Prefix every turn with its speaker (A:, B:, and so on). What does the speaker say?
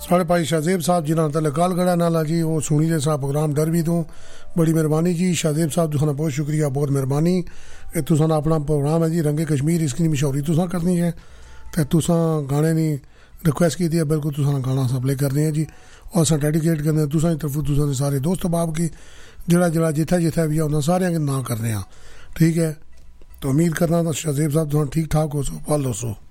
A: साढ़े भाई शाहजेब साहब जिन्होंने तले गल गड़ा नाला जी वो सुनी दे साहब प्रोग्राम डरबी तो बड़ी मेहरबानी जी शाहजेब साहब तुसाना बहुत शुक्रिया बहुत मेहरबानी तुसाना अपना प्रोग्राम है जी रंगे कश्मीर इसकी मशहूरी तुसा करनी है तो तुसा गाने नहीं रिक्वेस्ट की थी बिल्कुल तुसाना गाना सब प्ले करनी है जी और अस डेडिकेट करने तुसा की तरफों तुसा सारे दोस्त बाब की जड़ा जड़ा जिथे जिथे भी है उन्होंने सारे के ना करने ठीक है तो उम्मीद करना शाहजेब साहब तुम ठीक ठाक हो सो पाल सो